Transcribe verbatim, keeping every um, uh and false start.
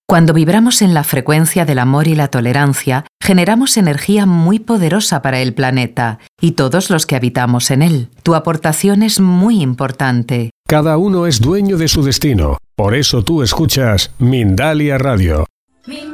Cuando vibramos en la frecuencia del amor y la tolerancia, generamos energía muy poderosa para el planeta y todos los que habitamos en él. Tu aportación es muy importante. Cada uno es dueño de su destino. Por eso tú escuchas Mindalia Radio.